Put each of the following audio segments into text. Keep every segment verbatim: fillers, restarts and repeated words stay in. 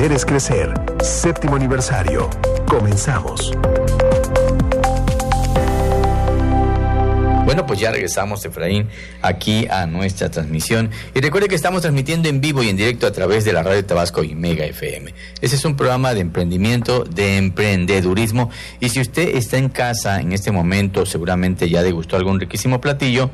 Emprender es crecer. Séptimo aniversario. Comenzamos. Bueno, pues ya regresamos, Efraín, aquí a nuestra transmisión. Y recuerde que estamos transmitiendo en vivo y en directo a través de la Radio Tabasco y Mega F M. Ese es un programa de emprendimiento, de emprendedurismo. Y si usted está en casa en este momento, seguramente ya degustó algún riquísimo platillo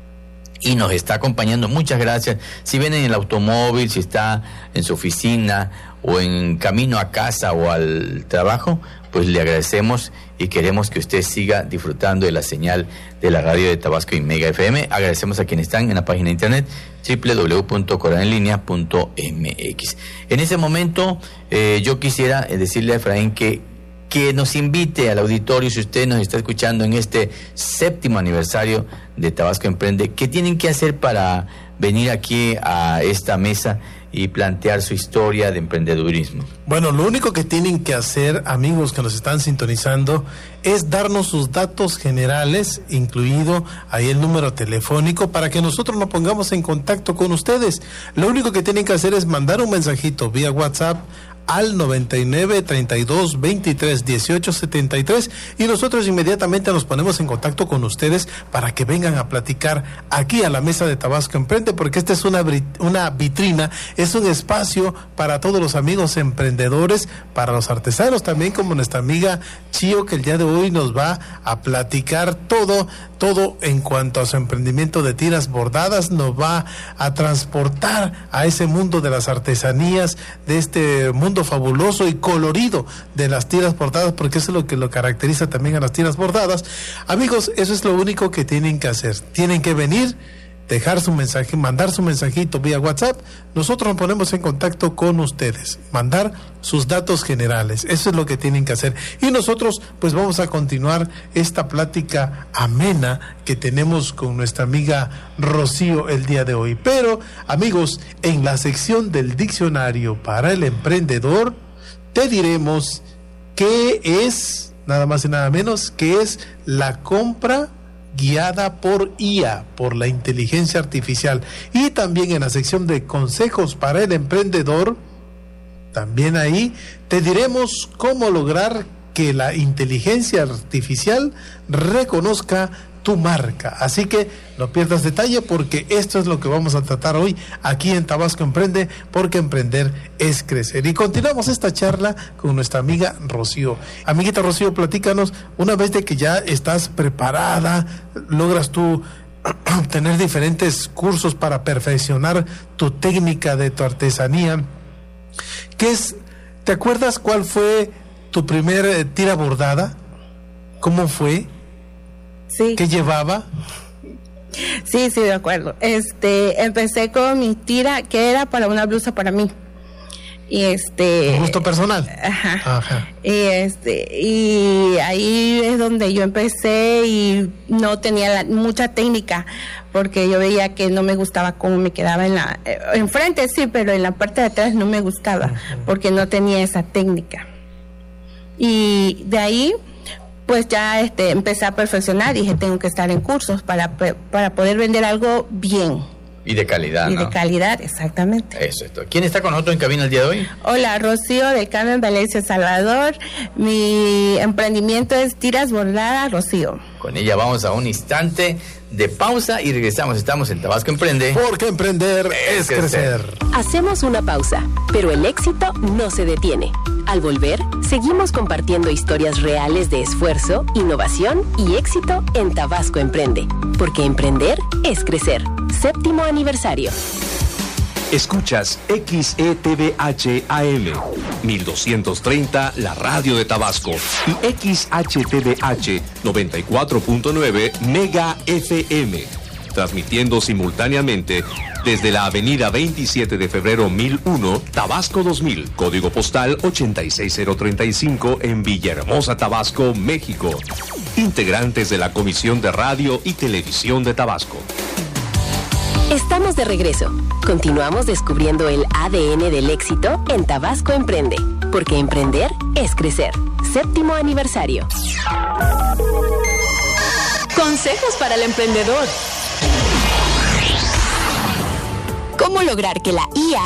y nos está acompañando. Muchas gracias. Si viene en el automóvil, si está en su oficina o en camino a casa o al trabajo, pues le agradecemos y queremos que usted siga disfrutando de la señal de la radio de Tabasco y Mega F M. Agradecemos a quienes están en la página de internet doble u doble u doble u punto coranenlinea punto m x. En ese momento eh, yo quisiera decirle a Efraín que que nos invite al auditorio, si usted nos está escuchando en este séptimo aniversario de Tabasco Emprende, ¿qué tienen que hacer para venir aquí a esta mesa y plantear su historia de emprendedurismo? Bueno, lo único que tienen que hacer, amigos que nos están sintonizando, es darnos sus datos generales, incluido ahí el número telefónico, para que nosotros nos pongamos en contacto con ustedes. Lo único que tienen que hacer es mandar un mensajito vía WhatsApp al noventa y nueve, treinta y dos, veintitrés, dieciocho, setenta y tres, y nosotros inmediatamente nos ponemos en contacto con ustedes para que vengan a platicar aquí a la mesa de Tabasco Emprende, porque esta es una, una vitrina, es un espacio para todos los amigos emprendedores, para los artesanos también, como nuestra amiga Chío, que el día de hoy nos va a platicar todo, todo en cuanto a su emprendimiento de tiras bordadas, nos va a transportar a ese mundo de las artesanías, de este mundo fabuloso y colorido de las tiras bordadas, porque eso es lo que lo caracteriza también a las tiras bordadas. Amigos, eso es lo único que tienen que hacer. Tienen que venir, dejar su mensaje, mandar su mensajito vía WhatsApp. Nosotros nos ponemos en contacto con ustedes, mandar sus datos generales. Eso es lo que tienen que hacer. Y nosotros pues vamos a continuar esta plática amena que tenemos con nuestra amiga Rocío el día de hoy. Pero, amigos, en la sección del diccionario para el emprendedor, te diremos qué es, nada más y nada menos, qué es la compra guiada por I A, por la inteligencia artificial. Y también en la sección de consejos para el emprendedor, también ahí te diremos cómo lograr que la inteligencia artificial reconozca tu marca. Así que no pierdas detalle, porque esto es lo que vamos a tratar hoy aquí en Tabasco Emprende, porque emprender es crecer. Y continuamos esta charla con nuestra amiga Rocío. Amiguita Rocío, platícanos, una vez de que ya estás preparada, logras tú tener diferentes cursos para perfeccionar tu técnica de tu artesanía, ¿qué es? ¿Te acuerdas cuál fue tu primer eh, tira bordada? ¿Cómo fue? Sí. ¿Qué llevaba? Sí, sí, de acuerdo. Este, empecé con mi tira que era para una blusa para mí. Y este. ¿Un gusto personal? Ajá. Ajá. Y este, y ahí es donde yo empecé y no tenía la, mucha técnica, porque yo veía que no me gustaba cómo me quedaba en la, eh, enfrente sí, pero en la parte de atrás no me gustaba, uh-huh, porque no tenía esa técnica. Y de ahí pues ya este, empecé a perfeccionar. Dije, tengo que estar en cursos para, para poder vender algo bien. Y de calidad, Y ¿no? de calidad, exactamente. Eso es todo. ¿Quién está con nosotros en cabina el día de hoy? Hola, Rocío de Carmen Valencia, Salvador. Mi emprendimiento es tiras bordadas, Rocío. Con ella vamos a un instante de pausa y regresamos. Estamos en Tabasco Emprende. Porque emprender es, es crecer. crecer. Hacemos una pausa, pero el éxito no se detiene. Al volver, seguimos compartiendo historias reales de esfuerzo, innovación y éxito en Tabasco Emprende. Porque emprender es crecer. Séptimo aniversario. Escuchas X E T V H A M mil doscientos treinta, la radio de Tabasco, y X H T V H noventa y cuatro punto nueve Mega F M, transmitiendo simultáneamente desde la avenida veintisiete de febrero mil uno, Tabasco dos mil, código postal ochenta y seis mil treinta y cinco en Villahermosa, Tabasco, México. Integrantes de la Comisión de Radio y Televisión de Tabasco. Estamos de regreso. Continuamos descubriendo el A D N del éxito en Tabasco Emprende, porque emprender es crecer. Séptimo aniversario. Consejos para el emprendedor. ¿Cómo lograr que la I A